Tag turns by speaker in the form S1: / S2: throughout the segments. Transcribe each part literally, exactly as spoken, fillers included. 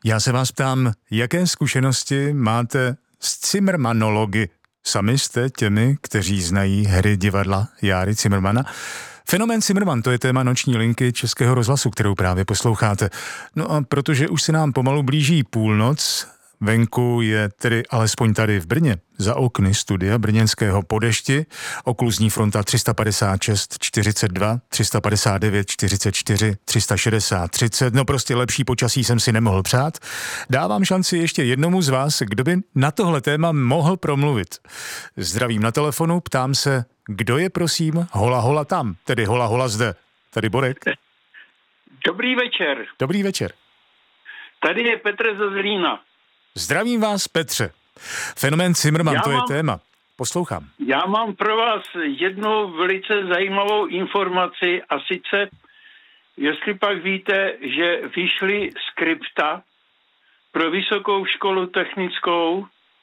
S1: Já se vás ptám, jaké zkušenosti máte s Cimrmanology? Sami jste těmi, kteří znají hry divadla Járy Cimrmana. Fenomén Cimrman, to je téma noční linky Českého rozhlasu, kterou právě posloucháte. No a protože už se nám pomalu blíží půlnoc, venku je tedy alespoň tady v Brně, za okny studia brněnského po dešti, okluzní fronta tři padesát šest čtyřicet dva, tři padesát devět čtyřicet čtyři, tři šedesát třicet, no prostě lepší počasí jsem si nemohl přát. Dávám šanci ještě jednomu z vás, kdo by na tohle téma mohl promluvit. Zdravím na telefonu, ptám se, kdo je prosím hola hola tam, tedy hola hola zde. Tady Borek.
S2: Dobrý večer.
S1: Dobrý večer.
S2: Tady je Petr ze Zlína.
S1: Zdravím vás, Petře. Fenomén Cimrman,
S2: Já
S1: to
S2: mám,
S1: je téma. Poslouchám.
S2: Já mám pro vás jednu velice zajímavou informaci a sice, jestli pak víte, že vyšly skripta pro Vysokou školu technickou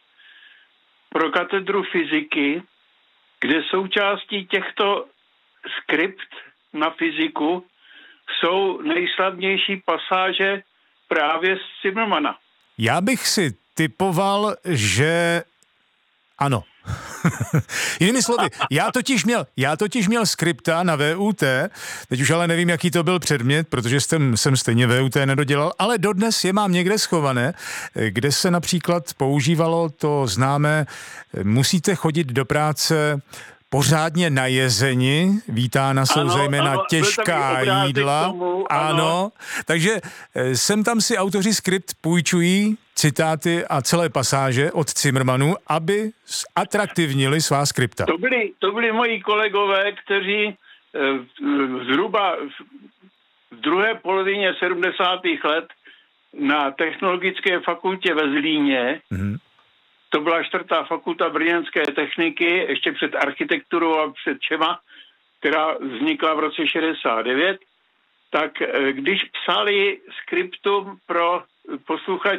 S2: pro katedru fyziky, kde součástí těchto skript na fyziku jsou nejslavnější pasáže právě z Cimrmana.
S1: Já bych si typoval, že ano. Jinými slovy, já totiž měl, já totiž měl skripta na V U T, teď už ale nevím, jaký to byl předmět, protože jsem, jsem stejně V U T nedodělal, ale dodnes je mám někde schované, kde se například používalo to známé, musíte chodit do práce pořádně najezeni, vítána jsou
S2: ano,
S1: zejména
S2: ano,
S1: těžká jídla.
S2: Tomu,
S1: ano. ano, takže sem tam si autoři skript půjčují citáty a celé pasáže od Cimrmanů, aby atraktivnili svá skripta.
S2: To byli, to byli moji kolegové, kteří e, zhruba v druhé polovině sedmdesátých let na Technologické fakultě ve Zlíně, mm-hmm. to byla čtvrtá fakulta brněnské techniky, ještě před architekturou a před čema, která vznikla v roce šedesát devět, tak když psali skriptum pro posluchače